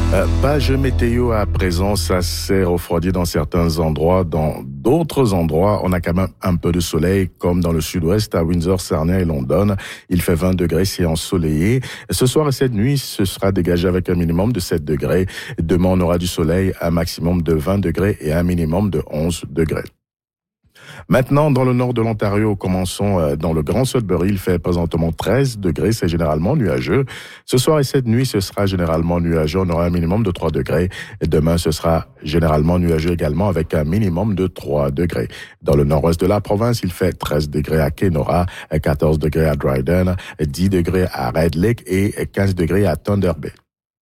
Page météo à présent, ça s'est refroidi dans certains endroits. Dans d'autres endroits, on a quand même un peu de soleil, comme dans le sud-ouest, à Windsor, Sarnia et London. Il fait 20 degrés, c'est ensoleillé. Ce soir et cette nuit, ce sera dégagé avec un minimum de 7 degrés. Demain, on aura du soleil, un maximum de 20 degrés et un minimum de 11 degrés. Maintenant, dans le nord de l'Ontario, commençons dans le Grand Sudbury. Il fait présentement 13 degrés, c'est généralement nuageux. Ce soir et cette nuit, ce sera généralement nuageux. On aura un minimum de 3 degrés. Et demain, ce sera généralement nuageux également avec un minimum de 3 degrés. Dans le nord-ouest de la province, il fait 13 degrés à Kenora, 14 degrés à Dryden, 10 degrés à Red Lake et 15 degrés à Thunder Bay.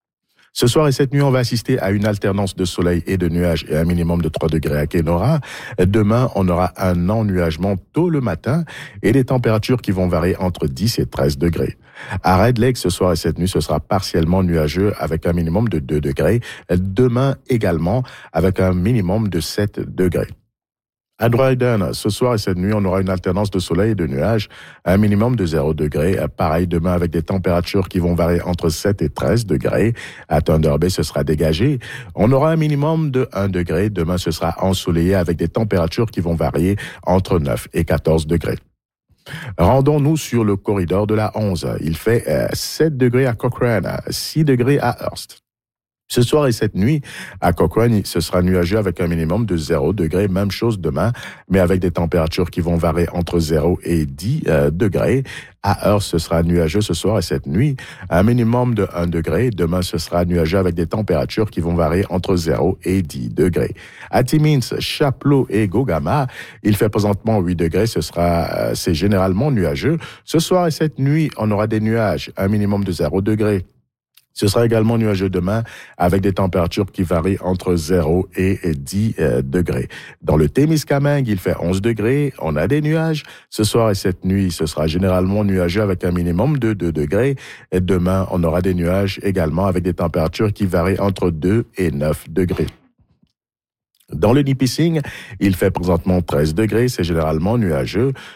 Ce soir et cette nuit, on va assister à une alternance de soleil et de nuages et un minimum de 3 degrés à Kenora. Demain, on aura un ennuagement tôt le matin et des températures qui vont varier entre 10 et 13 degrés. À Red Lake, ce soir et cette nuit, ce sera partiellement nuageux avec un minimum de 2 degrés. Demain également avec un minimum de 7 degrés. À Dryden, ce soir et cette nuit, on aura une alternance de soleil et de nuages, un minimum de 0 degrés. Pareil demain avec des températures qui vont varier entre 7 et 13 degrés. À Thunder Bay, ce sera dégagé. On aura un minimum de 1 degré. Demain, ce sera ensoleillé avec des températures qui vont varier entre 9 et 14 degrés. Rendons-nous sur le corridor de la 11. Il fait 7 degrés à Cochrane, 6 degrés à Hearst. Ce soir et cette nuit, à Cochrane, ce sera nuageux avec un minimum de 0 degré. Même chose demain, mais avec des températures qui vont varier entre 0 et 10 degrés. À Hearst, ce sera nuageux ce soir et cette nuit, un minimum de 1 degré. Demain, ce sera nuageux avec des températures qui vont varier entre 0 et 10 degrés. À Timmins, Chapleau et Gogama, il fait présentement 8 degrés. C'est généralement nuageux. Ce soir et cette nuit, on aura des nuages, un minimum de 0 degré. Ce sera également nuageux demain avec des températures qui varient entre 0 et 10 degrés. Dans le Témiscamingue, il fait 11 degrés. On a des nuages. Ce soir et cette nuit, ce sera généralement nuageux avec un minimum de 2 degrés. Et demain, on aura des nuages également avec des températures qui varient entre 2 et 9 degrés. Dans le Nipissing, il fait présentement 13 degrés, c'est généralement nuageux.